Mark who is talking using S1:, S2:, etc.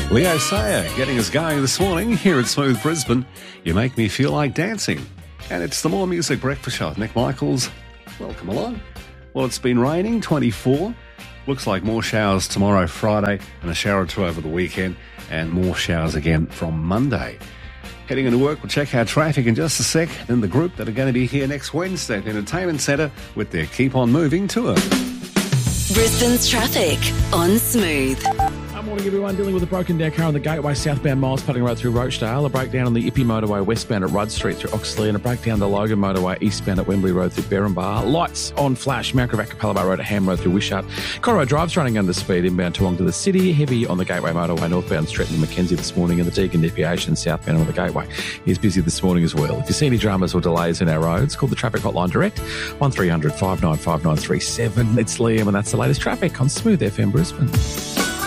S1: Leo Sayer getting us going this morning here at Smooth Brisbane. You make me feel like dancing. And it's the More Music Breakfast Show with Nick Michaels. Welcome along. Well, it's been raining, 24. Looks like more showers tomorrow, Friday, and a shower or two over the weekend, and more showers again from Monday. Heading into work, we'll check our traffic in just a sec. Then the group that are going to be here next Wednesday at the Entertainment Centre with their Keep On Moving tour.
S2: Brisbane's traffic on Smooth.
S3: Good morning, everyone. Dealing with a broken down car on the Gateway southbound Miles Putting Road through Rochdale, a breakdown on the Ippy Motorway westbound at Rudd Street through Oxley, and a breakdown on the Logan Motorway eastbound at Wembley Road through Berrinbar. Lights on flash, Mount Gravatt Capella Bar Road at Ham Road through Wishart. Corro Drive's running under speed inbound Toowong to the city. Heavy on the Gateway Motorway northbound Stretton and Mackenzie this morning, and the Deagon Deviation southbound on the Gateway is busy this morning as well. If you see any dramas or delays in our roads, call the traffic hotline direct, 1300 595 937. It's Liam, and that's the latest traffic on Smooth FM Brisbane.